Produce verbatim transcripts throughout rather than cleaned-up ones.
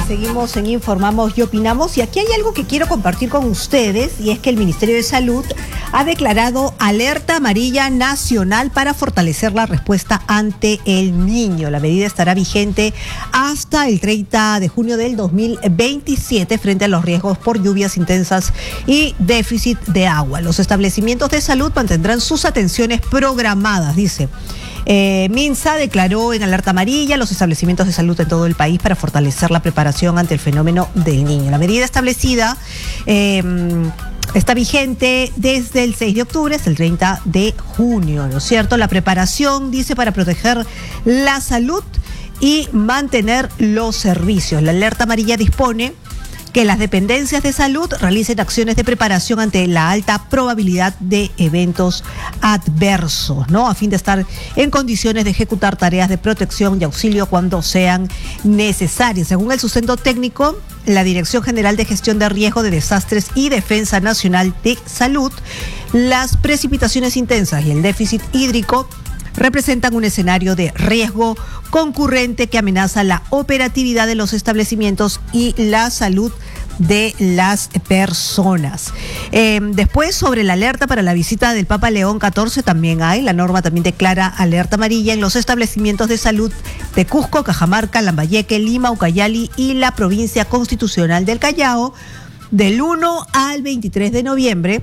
Seguimos en Informamos y Opinamos, y aquí hay algo que quiero compartir con ustedes, y es que el Ministerio de Salud ha declarado alerta amarilla nacional para fortalecer la respuesta ante el niño. La medida estará vigente hasta el treinta de junio del dos mil veintisiete frente a los riesgos por lluvias intensas y déficit de agua. Los establecimientos de salud mantendrán sus atenciones programadas, dice. Eh, Minsa declaró en alerta amarilla los establecimientos de salud en todo el país para fortalecer la preparación ante el fenómeno del niño. La medida establecida eh, está vigente desde el seis de octubre hasta el treinta de junio, ¿no es cierto? La preparación, dice, para proteger la salud y mantener los servicios. La alerta amarilla dispone que las dependencias de salud realicen acciones de preparación ante la alta probabilidad de eventos adversos, ¿no? A fin de estar en condiciones de ejecutar tareas de protección y auxilio cuando sean necesarias. Según el sustento técnico, la Dirección General de Gestión de Riesgo de Desastres y Defensa Nacional de Salud, las precipitaciones intensas y el déficit hídrico representan un escenario de riesgo concurrente que amenaza la operatividad de los establecimientos y la salud de las personas. Eh, después, sobre la alerta para la visita del Papa León catorce, también hay. La norma también declara alerta amarilla en los establecimientos de salud de Cusco, Cajamarca, Lambayeque, Lima, Ucayali y la provincia constitucional del Callao del uno al veintitrés de noviembre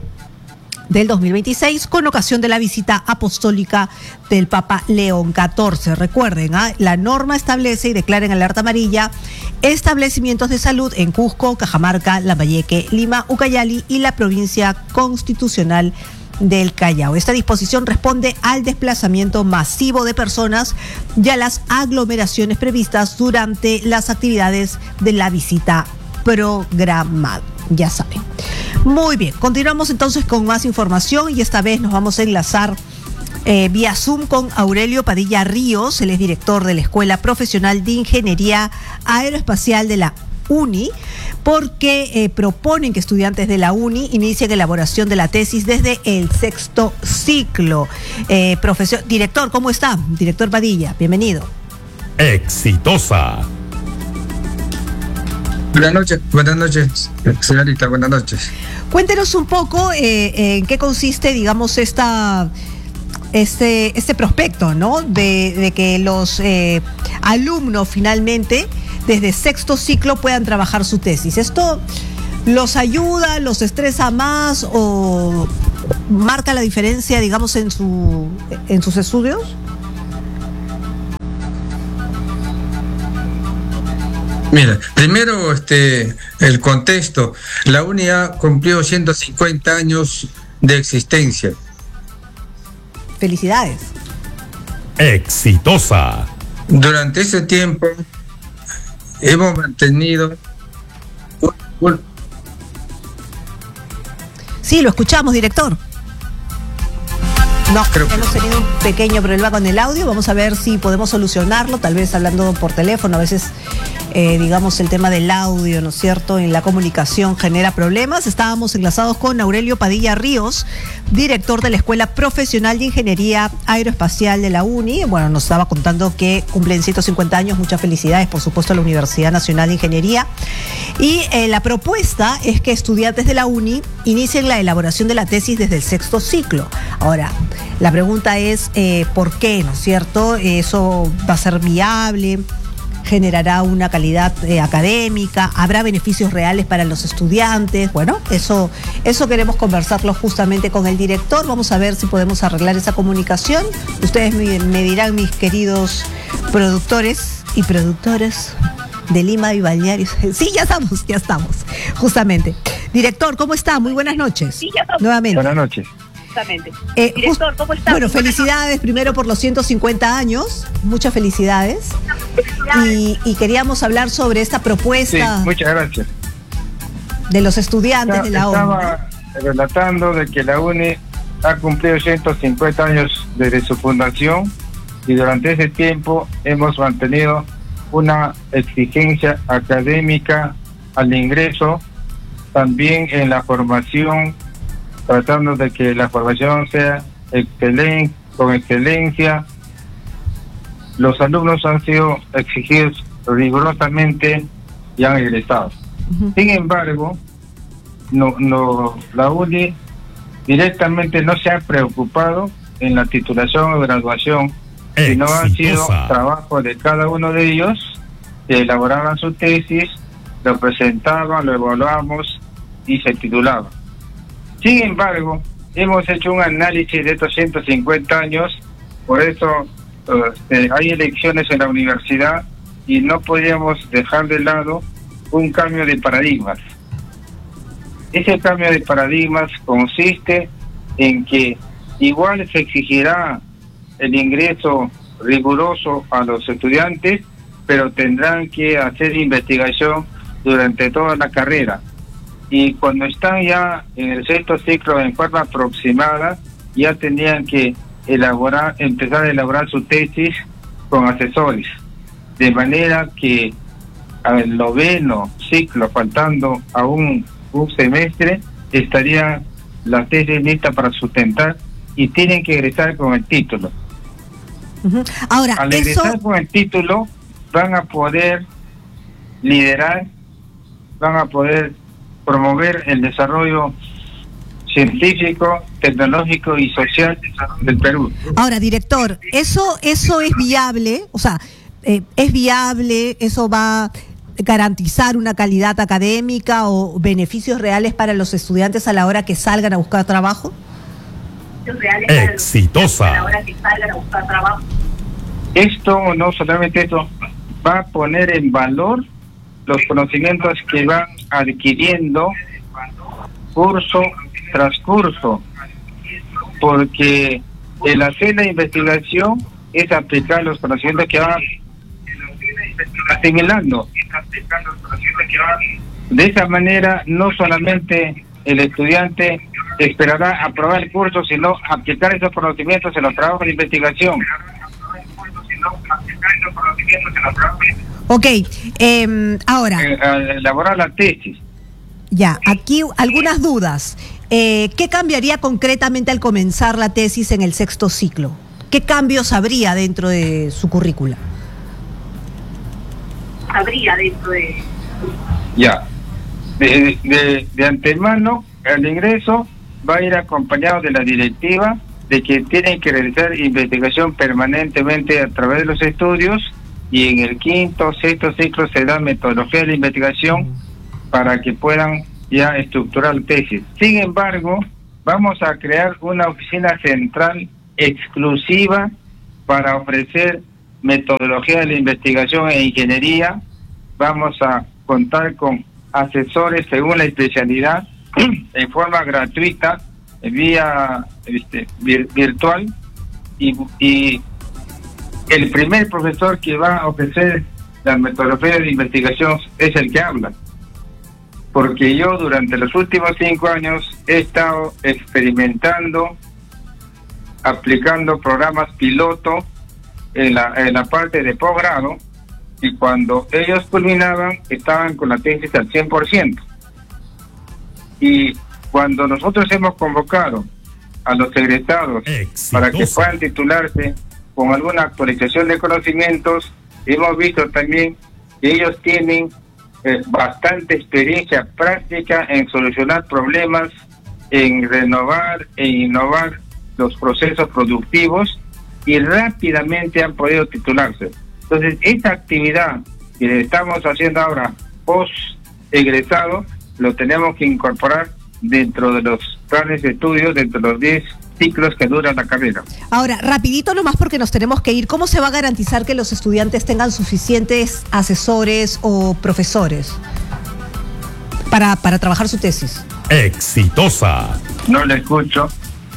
del dos mil veintiséis, con ocasión de la visita apostólica del Papa León catorce. Recuerden, ¿eh? La norma establece y declara en alerta amarilla establecimientos de salud en Cusco, Cajamarca, Lambayeque, Lima, Ucayali y la provincia constitucional del Callao. Esta disposición responde al desplazamiento masivo de personas y a las aglomeraciones previstas durante las actividades de la visita programada. Ya saben. Muy bien, continuamos entonces con más información y esta vez nos vamos a enlazar eh, vía Zoom con Aurelio Padilla Ríos. Él es director de la Escuela Profesional de Ingeniería Aeroespacial de la UNI, porque eh, proponen que estudiantes de la UNI inicien elaboración de la tesis desde el sexto ciclo. Eh, profesor, director, ¿cómo está? Director Padilla, bienvenido. Exitosa. Buenas noches, buenas noches, señorita, buenas noches. Cuéntenos un poco eh, en qué consiste, digamos, esta, este, este prospecto, ¿no? De, de que los eh, alumnos finalmente, desde sexto ciclo, puedan trabajar su tesis. ¿Esto los ayuda, los estresa más o marca la diferencia, digamos, en su, en sus estudios? Mira, primero este el contexto. La UNI ha cumplido ciento cincuenta años de existencia. Felicidades. Exitosa. Durante ese tiempo hemos mantenido un, un... Sí, lo escuchamos, director. No, Creo hemos que... tenido un pequeño problema con el audio. Vamos a ver si podemos solucionarlo, tal vez hablando por teléfono. A veces, eh, digamos, el tema del audio, ¿no es cierto?, en la comunicación genera problemas. Estábamos enlazados con Aurelio Padilla Ríos, director de la Escuela Profesional de Ingeniería Aeroespacial de la UNI. Bueno, nos estaba contando que cumplen ciento cincuenta años. Muchas felicidades, por supuesto, a la Universidad Nacional de Ingeniería. Y eh, la propuesta es que estudiantes de la UNI inicien la elaboración de la tesis desde el sexto ciclo. Ahora, la pregunta es eh, ¿por qué? ¿No es cierto? ¿Eso va a ser viable? ¿Generará una calidad eh, académica? ¿Habrá beneficios reales para los estudiantes? Bueno, eso, eso queremos conversarlo justamente con el director. Vamos a ver si podemos arreglar esa comunicación. Ustedes me, me dirán, mis queridos productores y productoras de Lima y Balnearios. Sí, ya estamos, ya estamos, justamente. Director, ¿cómo está? Muy buenas noches. Sí, ya estamos. Nuevamente. Buenas noches. Eh, Director, ¿cómo está? Bueno, felicidades primero por los ciento cincuenta años, muchas felicidades. Y, y queríamos hablar sobre esta propuesta. Sí, muchas gracias. De los estudiantes de la UNI. Estaba relatando de que la UNI ha cumplido ciento cincuenta años desde su fundación y durante ese tiempo hemos mantenido una exigencia académica al ingreso, también en la formación, tratando de que la formación sea excelente, con excelencia. Los alumnos han sido exigidos rigurosamente ya han egresado. Uh-huh. Sin embargo, no, no, la U N I directamente no se ha preocupado en la titulación o graduación, sino ha sido trabajo de cada uno de ellos, que elaboraban su tesis, lo presentaban, lo evaluamos y se titulaba. Sin embargo, hemos hecho un análisis de estos ciento cincuenta años, por eso eh, hay elecciones en la universidad y no podíamos dejar de lado un cambio de paradigmas. Ese cambio de paradigmas consiste en que igual se exigirá el ingreso riguroso a los estudiantes, pero tendrán que hacer investigación durante toda la carrera. Y cuando están ya en el sexto ciclo en forma aproximada, ya tendrían que elaborar, empezar a elaborar su tesis con asesores, de manera que al noveno ciclo, faltando aún un semestre, estaría la tesis lista para sustentar y tienen que egresar con el título. Uh-huh. Ahora, al egresar eso... con el título van a poder liderar, van a poder promover el desarrollo científico, tecnológico y social del Perú. Ahora, director, ¿eso eso es viable? O sea, eh, ¿es viable? ¿Eso va a garantizar una calidad académica o beneficios reales para los estudiantes a la hora que salgan a buscar trabajo? Exitosa. A la hora que salgan a buscar trabajo. Esto, no solamente esto, va a poner en valor los conocimientos que van adquiriendo curso tras curso, porque el hacer la investigación es aplicar los conocimientos que van asimilando. De esa manera, no solamente el estudiante esperará aprobar el curso, sino aplicar esos conocimientos en los trabajos de investigación. Ok, eh, ahora... Eh, elaborar la tesis. Ya, aquí algunas dudas. Eh, ¿Qué cambiaría concretamente al comenzar la tesis en el sexto ciclo? ¿Qué cambios habría dentro de su currícula? Habría dentro de... Ya, de, de, de antemano, el ingreso va a ir acompañado de la directiva de que tienen que realizar investigación permanentemente a través de los estudios, y en el quinto, sexto ciclo se da metodología de la investigación para que puedan ya estructurar tesis. Sin embargo, vamos a crear una oficina central exclusiva para ofrecer metodología de la investigación e ingeniería. Vamos a contar con asesores según la especialidad en forma gratuita, vía este, vir, virtual, y, y el primer profesor que va a ofrecer la metodología de investigación es el que habla, porque yo durante los últimos cinco años he estado experimentando, aplicando programas piloto en la, en la parte de posgrado, y cuando ellos culminaban estaban con la tesis al cien por ciento. Y cuando nosotros hemos convocado a los egresados Exitoso. para que puedan titularse con alguna actualización de conocimientos, hemos visto también que ellos tienen eh, bastante experiencia práctica en solucionar problemas, en renovar e innovar los procesos productivos, y rápidamente han podido titularse. Entonces, esta actividad que estamos haciendo ahora post egresado, lo tenemos que incorporar dentro de los planes de estudios, dentro de los diez ciclos que duran la carrera. Ahora, rapidito nomás porque nos tenemos que ir. ¿Cómo se va a garantizar que los estudiantes tengan suficientes asesores o profesores para, para trabajar su tesis? Exitosa. No le escucho.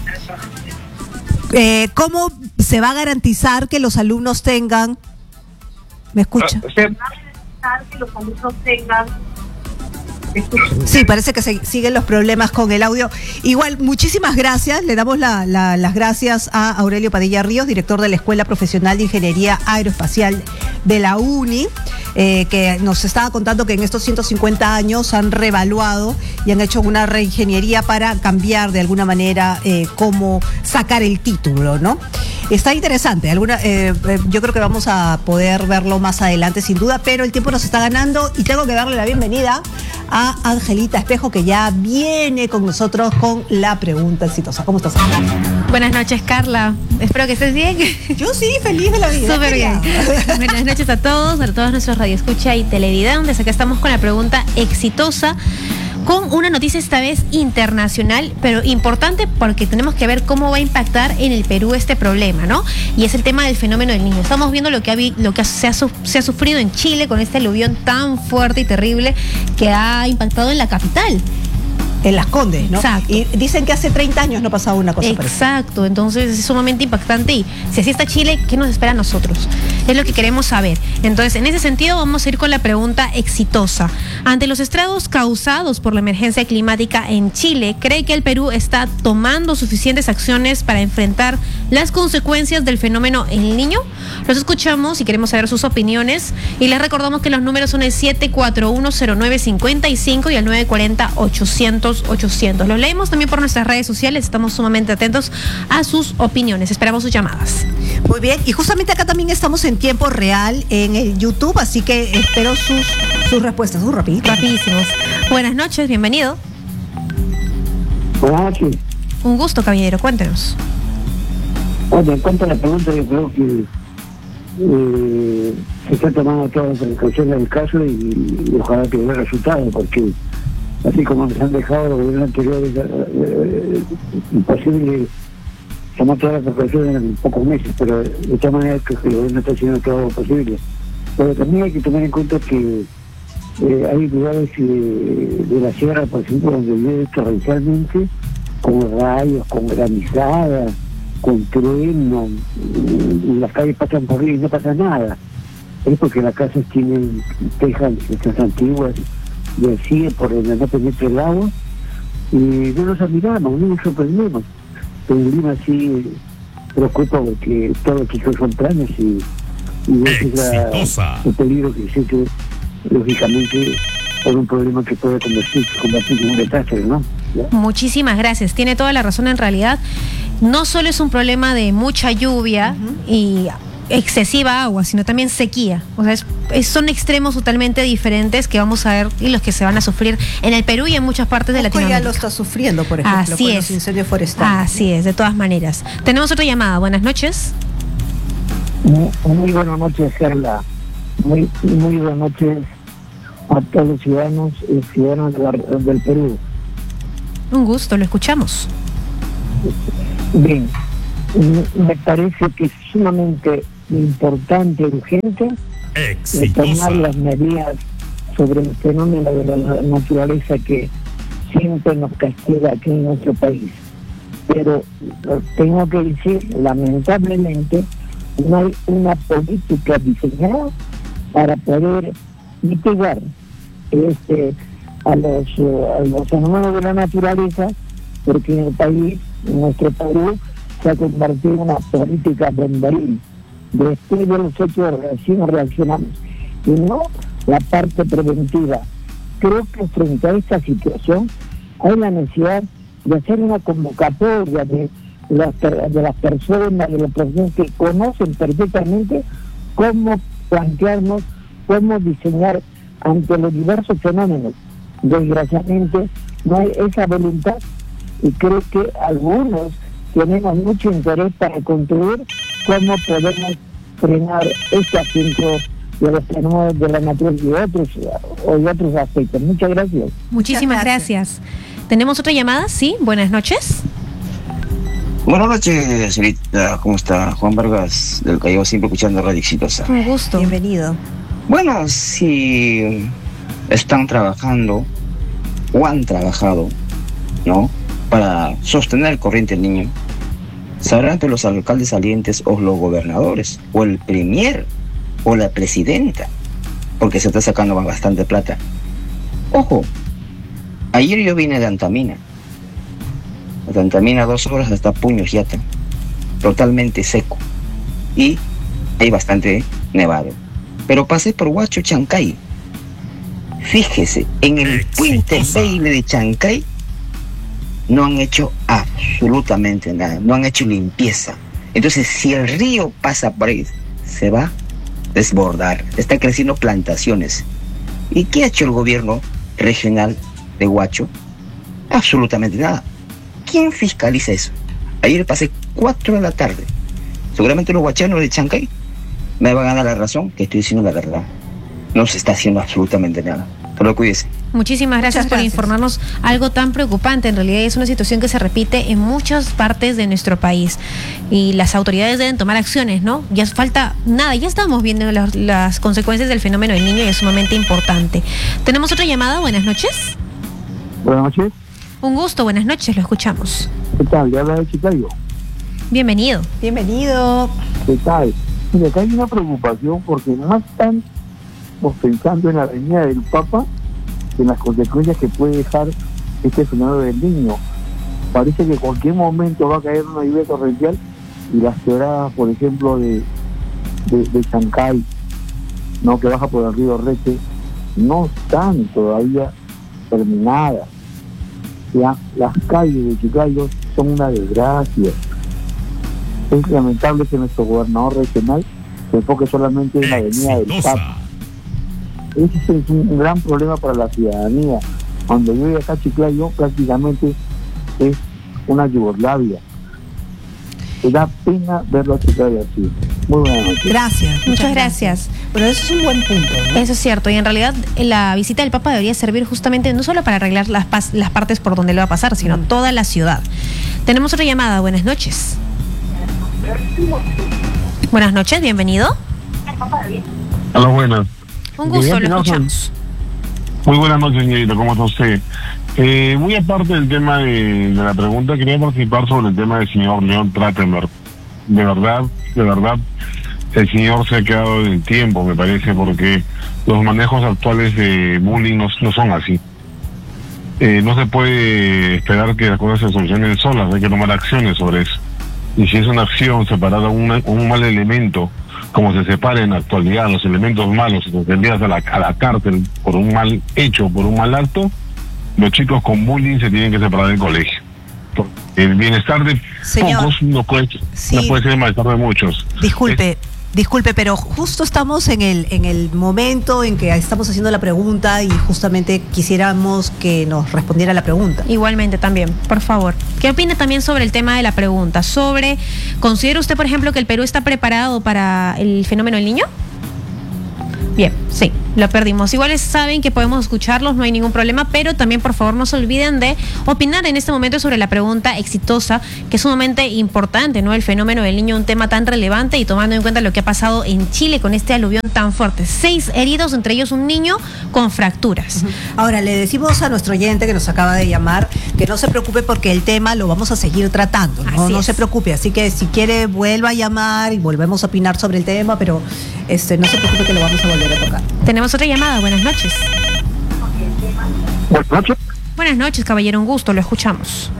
Eh, ¿Cómo se va a garantizar que los alumnos tengan... ¿Me escucha? Uh, ¿Se va a garantizar que los alumnos tengan... Sí, parece que se siguen los problemas con el audio. Igual, muchísimas gracias. Le damos la, la, las gracias a Aurelio Padilla Ríos, director de la Escuela Profesional de Ingeniería Aeroespacial de la UNI, eh, que nos estaba contando que en estos ciento cincuenta años han reevaluado y han hecho una reingeniería para cambiar de alguna manera eh, cómo sacar el título, ¿no? Está interesante, alguna, eh, eh, yo creo que vamos a poder verlo más adelante sin duda, pero el tiempo nos está ganando y tengo que darle la bienvenida a Angelita Espejo, que ya viene con nosotros con la pregunta exitosa. ¿Cómo estás, Angelita? Buenas noches, Carla. Espero que estés bien. Yo sí, feliz de la vida. Súper bien. Buenas noches a todos, a todos nuestros radioescucha y televidentes. Acá estamos con la pregunta exitosa, con una noticia esta vez internacional, pero importante porque tenemos que ver cómo va a impactar en el Perú este problema, ¿no? Y es el tema del fenómeno del niño. Estamos viendo lo que, ha, lo que se, ha, se ha sufrido en Chile con este aluvión tan fuerte y terrible que ha impactado en la capital. En Las Condes, ¿no? Exacto. Y dicen que hace treinta años no pasaba una cosa parecida. Exacto, entonces es sumamente impactante y si así está Chile, ¿qué nos espera a nosotros? Es lo que queremos saber. Entonces, en ese sentido, vamos a ir con la pregunta exitosa. Ante los estragos causados por la emergencia climática en Chile, ¿cree que el Perú está tomando suficientes acciones para enfrentar las consecuencias del fenómeno El Niño? Los escuchamos y queremos saber sus opiniones y les recordamos que los números son el siete cuatro uno cero nueve cinco cinco y el nueve cuatro cero ochocientos ochocientos. Los leemos también por nuestras redes sociales, estamos sumamente atentos a sus opiniones, esperamos sus llamadas. Muy bien, y justamente acá también estamos en tiempo real en el YouTube, así que espero sus, sus respuestas, muy rapidito. Rapidísimos. Buenas noches, bienvenido. Buenas noches. Un gusto, caballero, cuéntenos. Bueno, en cuanto a la pregunta, yo creo que eh, se está tomando todas las precauciones del caso y, y ojalá que dé resultado, porque así como nos han dejado los gobiernos anteriores, eh, imposible tomar todas las precauciones en pocos meses, pero de esta manera que el gobierno está haciendo todo lo posible. Pero también hay que tomar en cuenta que eh, hay lugares eh, de la sierra, por ejemplo, donde llueve torrencialmente, con rayos, con granizadas, con trueno, y las calles pasan por ahí y no pasa nada. Es porque las casas tienen tejas estas antiguas y así por donde no penetra el agua, y no nos admiramos, no nos sorprendemos. Pero en Lima sí preocupa porque todos los chicos son planes y, y ese es la, el peligro que existe, lógicamente, por un problema que puede convertirse, convertirse en un desastre, ¿no? ¿Ya? Muchísimas gracias, tiene toda la razón. En realidad, no solo es un problema de mucha lluvia uh-huh. y excesiva agua, sino también sequía. O sea, es, es, son extremos totalmente diferentes que vamos a ver y los que se van a sufrir en el Perú y en muchas partes de Latinoamérica. Ya lo está sufriendo, por ejemplo, Así con es. los incendios forestales. Así es, de todas maneras. Tenemos otra llamada. Buenas noches. Muy, muy buenas noches, Carla. Muy, muy buenas noches a todos los ciudadanos y ciudadanos de la, del Perú. Un gusto, lo escuchamos. Bien, me parece que es sumamente importante, urgente, tomar las medidas sobre el fenómeno de la naturaleza que siempre nos castiga aquí en nuestro país. Pero tengo que decir, lamentablemente, no hay una política diseñada para poder mitigar este a los, a los fenómenos de la naturaleza, porque en el país, en nuestro Perú, se ha convertido en una política bombaril. Después de los hechos recién reaccionamos y no la parte preventiva. Creo que frente a esta situación hay la necesidad de hacer una convocatoria de las, de las personas, de las personas que conocen perfectamente cómo plantearnos, cómo diseñar ante los diversos fenómenos. Desgraciadamente no hay esa voluntad y creo que algunos tenemos mucho interés para construir cómo podemos frenar este asunto de los fenómenos de la naturaleza y otros, o de otros aspectos. Muchas gracias. Muchísimas gracias. gracias. ¿Tenemos otra llamada? Sí, buenas noches. Buenas noches, señorita. ¿Cómo está? Juan Vargas, del Callao, siempre escuchando Radio Exitosa. Un gusto. Bienvenido. Bueno, si están trabajando o han trabajado, ¿no?, para sostener el corriente del niño, sabrán que los alcaldes salientes o los gobernadores o el premier o la presidenta, porque se está sacando bastante plata. Ojo, ayer yo vine de Antamina, de Antamina dos horas hasta Puño-Giata, totalmente seco y hay bastante nevado. pero pasé por Huacho, Chancay. Fíjese, en el puente Beile de Chancay no han hecho absolutamente nada, no han hecho limpieza. Entonces, si el río pasa por ahí, se va a desbordar, están creciendo plantaciones. ¿Y qué ha hecho el gobierno regional de Huacho? Absolutamente nada. ¿Quién fiscaliza eso? Ayer pasé cuatro de la tarde. Seguramente los huachanos de Chancay me van a dar la razón que estoy diciendo la verdad. No se está haciendo absolutamente nada. Pero cuídese. Muchísimas gracias, Muchas por gracias. informarnos algo tan preocupante. En realidad es una situación que se repite en muchas partes de nuestro país y las autoridades deben tomar acciones, ¿no? Ya falta nada, ya estamos viendo las, las consecuencias del fenómeno del niño y es sumamente importante. Tenemos otra llamada, buenas noches. Buenas noches. Un gusto, buenas noches, lo escuchamos. ¿Qué tal? Le habla de Chiclayo. Bienvenido. Bienvenido. ¿Qué tal? Mira, acá hay una preocupación porque no están pensando en la venida del Papa, en las consecuencias que puede dejar este fenómeno del niño. Parece que en cualquier momento va a caer una lluvia torrencial y las quebradas, por ejemplo, de, de, de Chancay, ¿no?, que baja por el río Reche, no están todavía terminadas. Ya, las calles de Chiclayo son una desgracia. Es lamentable que nuestro gobernador regional se enfoque solamente en la avenida del Papa. Ese es un gran problema para la ciudadanía. Cuando yo llegué acá a Chiclayo, prácticamente es una Yugoslavia. Me da pena verlo a Chiclayo así. Muy buenas noches. Gracias. Muchas, Muchas gracias. gracias. Pero eso es un buen punto, ¿no? Eso es cierto, y en realidad la visita del Papa debería servir justamente no solo para arreglar las, pas- las partes por donde le va a pasar, sino Mm. toda la ciudad. Tenemos otra llamada, buenas noches. Buenas noches, bienvenido. Hola, buenas. Un gusto, lo Bien, escuchamos. Muy buenas noches, señorita, ¿cómo está usted? Eh, muy aparte del tema de, de la pregunta, quería participar sobre el tema del señor León Trachtenberg. De verdad, de verdad, el señor se ha quedado en el tiempo, me parece, porque los manejos actuales de bullying no, no son así. Eh, no se puede esperar que las cosas se solucionen solas, hay que tomar acciones sobre eso. Y si es una acción separada a una- un mal elemento, como se separa en la actualidad los elementos malos y los envías a la, a la cárcel por un mal hecho, por un mal acto, los chicos con bullying se tienen que separar del colegio. Porque el bienestar de Señor, pocos no puede, sí. no puede ser el malestar de muchos. Disculpe, disculpe, pero justo estamos en el, en el momento en que estamos haciendo la pregunta y justamente quisiéramos que nos respondiera la pregunta. Igualmente también, por favor. ¿Qué opina también sobre el tema de la pregunta? Sobre, ¿considera usted, por ejemplo, que el Perú está preparado para el fenómeno del niño? Bien, sí, lo perdimos. Igual saben que podemos escucharlos, no hay ningún problema, pero también por favor no se olviden de opinar en este momento sobre la pregunta exitosa, que es sumamente importante, ¿no? El fenómeno del niño, un tema tan relevante y tomando en cuenta lo que ha pasado en Chile con este aluvión tan fuerte. Seis heridos, entre ellos un niño con fracturas. Ahora, le decimos a nuestro oyente que nos acaba de llamar que no se preocupe porque el tema lo vamos a seguir tratando, ¿no? Así No es. se preocupe, así que si quiere vuelva a llamar y volvemos a opinar sobre el tema, pero este no se preocupe que lo vamos a volver a tocar. Tenemos otra llamada, buenas noches. Buenas noches. Buenas noches, caballero, un gusto, lo escuchamos.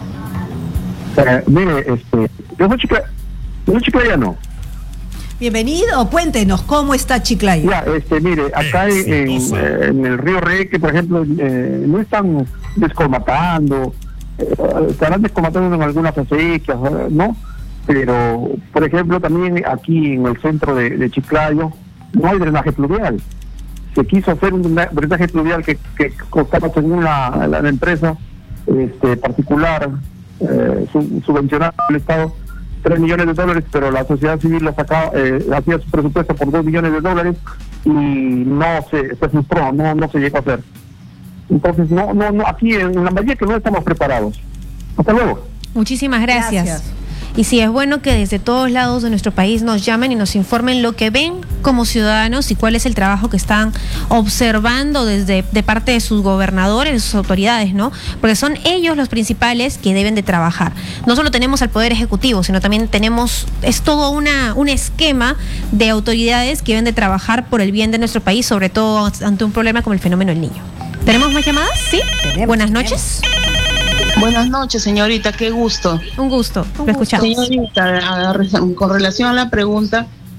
Eh, mire, este, yo soy chica, yo soy chiclayano. Bienvenido, cuéntenos cómo está Chiclayo. Ya, este, mire, acá en, en, eh, en el río Reque, por ejemplo, eh, no están descolmatando, eh, estarán descolmatando en algunas acequias, ¿no? Pero, por ejemplo, también aquí en el centro de, de Chiclayo no hay drenaje pluvial. Se quiso hacer un drenaje pluvial que, que costaba, según la, la, la empresa este, particular, eh, su, subvencionada por el Estado, tres millones de dólares, pero la sociedad civil lo sacaba, eh, hacía su presupuesto por dos millones de dólares y no se, se frustró, no, no se llegó a hacer. Entonces, no, no, no, aquí en la mayoría que no estamos preparados. Hasta luego. Muchísimas gracias. Gracias. Y sí, es bueno que desde todos lados de nuestro país nos llamen y nos informen lo que ven como ciudadanos y cuál es el trabajo que están observando desde de parte de sus gobernadores, de sus autoridades, ¿no? Porque son ellos los principales que deben de trabajar. No solo tenemos al Poder Ejecutivo, sino también tenemos, es todo una, un esquema de autoridades que deben de trabajar por el bien de nuestro país, sobre todo ante un problema como el fenómeno del niño. ¿Tenemos más llamadas? Sí. Tenemos, Buenas tenemos. noches. Buenas noches, señorita, qué gusto. Un gusto, lo escuchamos. Señorita, a- con relación a la pregunta,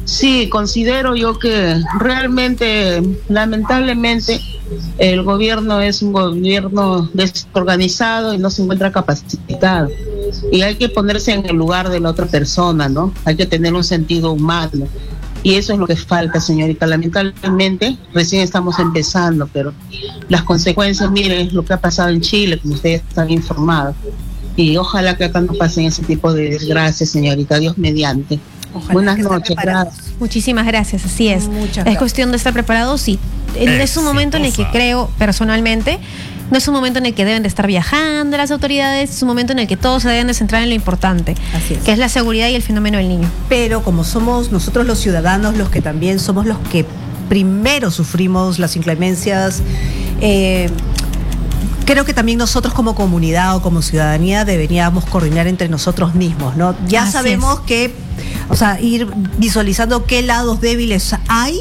Sí, considero yo que realmente, lamentablemente, el gobierno es un gobierno desorganizado y no se encuentra capacitado. Y hay que ponerse en el lugar de la otra persona, ¿no? Hay que tener un sentido humano. Y eso es lo que falta, señorita. Lamentablemente, recién estamos empezando, pero las consecuencias, miren, lo que ha pasado en Chile, como ustedes están informados. Y ojalá que acá no pasen ese tipo de desgracias, señorita. Dios mediante. Ojalá. Buenas noches, gracias. Muchísimas gracias, así es. Muchas es gracias. cuestión de estar preparados, sí. Es un momento en el que creo, personalmente, no es un momento en el que deben de estar viajando las autoridades, es un momento en el que todos se deben de centrar en lo importante, Así es. que es la seguridad y el fenómeno del niño. Pero como somos nosotros los ciudadanos los que también somos los que primero sufrimos las inclemencias, eh, creo que también nosotros como comunidad o como ciudadanía deberíamos coordinar entre nosotros mismos, ¿no? Ya Así sabemos es. que, o sea, ir visualizando qué lados débiles hay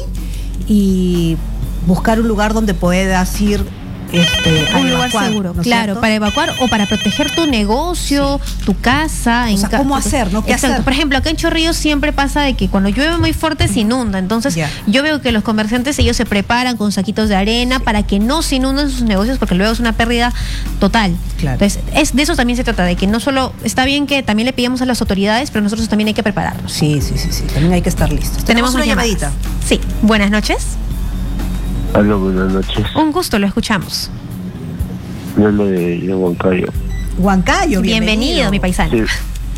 y buscar un lugar donde puedas ir. Este, a Un lugar evacuar, seguro, ¿no es claro, cierto? para evacuar o para proteger tu negocio, sí. tu casa. O sea, ca- ¿cómo hacer, no? ¿Qué Exacto. hacer? Por ejemplo, acá en Chorrillos siempre pasa de que cuando llueve muy fuerte se inunda. Entonces, Ya. yo veo que los comerciantes, ellos se preparan con saquitos de arena para que no se inunden sus negocios, porque luego es una pérdida total. Claro. Entonces, es, de eso también se trata, de que no solo, está bien que también le pidamos a las autoridades, pero nosotros también hay que prepararnos. Sí, sí, sí, sí. También hay que estar listos. Tenemos una llamadas. llamadita. Sí, buenas noches. Hola, buenas noches. Un gusto, lo escuchamos. Yo lo de, de Huancayo. Huancayo, bienvenido. Bienvenido, mi paisano. Sí.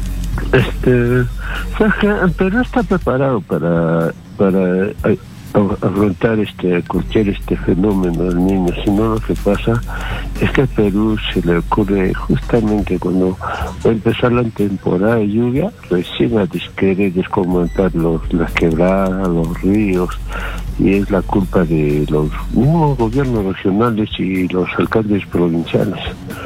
Este, ¿sabes qué? Perú está preparado para para eh, afrontar este cualquier este fenómeno del niño, sino lo que pasa es que a Perú se le ocurre justamente cuando va a empezar la temporada de lluvia, recién a querer descomentar los las quebradas, los ríos, y es la culpa de los mismos gobiernos regionales y los alcaldes provinciales.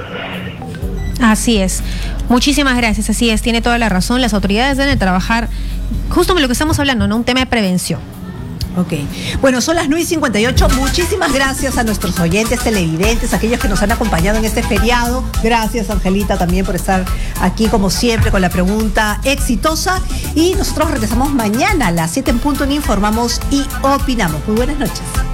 Así es. Muchísimas gracias, así es, tiene toda la razón. Las autoridades deben de trabajar justo en lo que estamos hablando, ¿no? Un tema de prevención. Ok. Bueno, son las nueve y cincuenta y ocho. Muchísimas gracias a nuestros oyentes, televidentes, aquellos que nos han acompañado en este feriado. Gracias, Angelita, también por estar aquí, como siempre, con la pregunta exitosa. Y nosotros regresamos mañana a las siete en punto en Informamos y Opinamos. Muy buenas noches.